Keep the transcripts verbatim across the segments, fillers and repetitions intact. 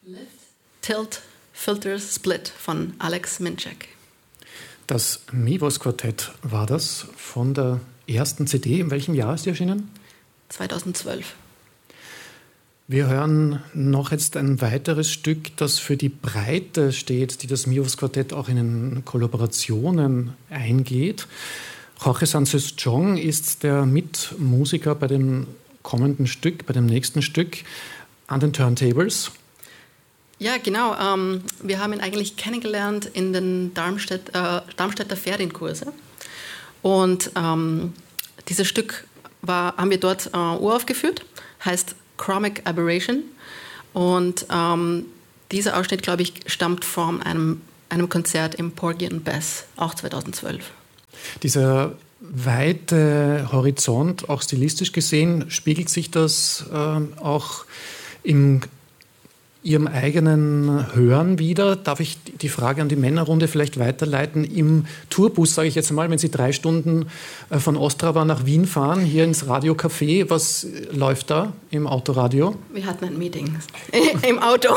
Lift, Tilt, Filter, Split von Alex Minczak. Das Mivos Quartett war das von der ersten C D. In welchem Jahr ist die erschienen? zweitausendzwölf. Wir hören noch jetzt ein weiteres Stück, das für die Breite steht, die das Mivos Quartett auch in Kollaborationen eingeht. Jorge Sánchez Jong ist der Mitmusiker bei dem kommenden Stück, bei dem nächsten Stück an den Turntables. Ja, genau. Ähm, wir haben ihn eigentlich kennengelernt in den Darmstadt, äh, Darmstädter Ferienkurse. Und ähm, dieses Stück war, haben wir dort äh, uraufgeführt, heißt Chromic Aberration. Und ähm, dieser Ausschnitt, glaube ich, stammt von einem, einem Konzert im Porgy and Bess, auch zweitausendzwölf. Dieser weite Horizont, auch stilistisch gesehen, spiegelt sich das äh, auch in Ihrem eigenen Hören wieder. Darf ich die Frage an die Männerrunde vielleicht weiterleiten? Im Tourbus, sage ich jetzt mal, wenn Sie drei Stunden von Ostrava nach Wien fahren, hier ins Radiocafé, was läuft da im Autoradio? Wir hatten ein Meeting im Auto.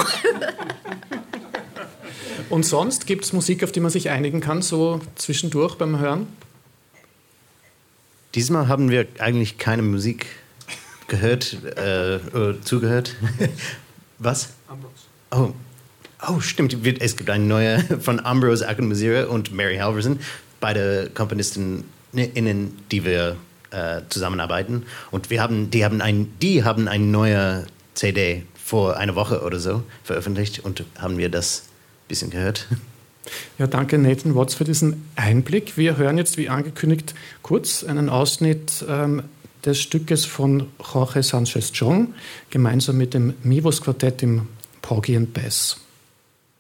Und sonst gibt es Musik, auf die man sich einigen kann, so zwischendurch beim Hören? Diesmal haben wir eigentlich keine Musik gehört, äh, oder zugehört. Was? Oh, oh, stimmt. Es gibt eine neue von Ambrose Akinmusire und Mary Halverson, beide Komponistinnen, die wir äh, zusammenarbeiten. Und wir haben, die haben ein, die haben eine neue C D vor einer Woche oder so veröffentlicht und haben wir das ein bisschen gehört. Ja, danke Nathan Watts für diesen Einblick. Wir hören jetzt, wie angekündigt, kurz einen Ausschnitt ähm, des Stückes von Jorge Sánchez Jong gemeinsam mit dem Mivos Quartett im Porgy and Bess.